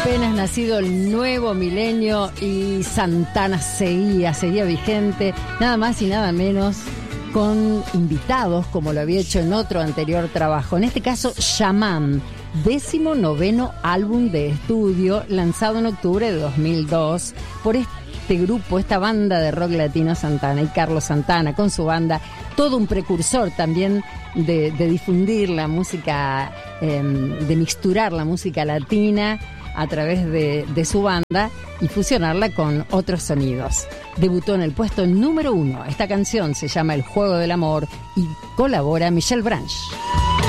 apenas nacido el nuevo milenio y Santana seguía vigente, nada más y nada menos con invitados como lo había hecho en otro anterior trabajo, en este caso Shaman, 19º álbum de estudio lanzado en octubre de 2002 por este grupo, esta banda de rock latino Santana y Carlos Santana con su banda, todo un precursor también de difundir la música, de mixturar la música latina a través de su banda y fusionarla con otros sonidos. Debutó en el puesto número 1. Esta canción se llama El Juego del Amor y colabora Michelle Branch.